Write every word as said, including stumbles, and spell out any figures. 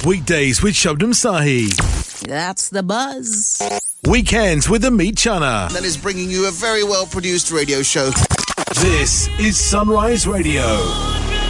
Weekdays with Shabnam Sahi. That's the buzz. Weekends with Amit Chana. That is bringing you a very well produced radio show. This is Sunrise Radio.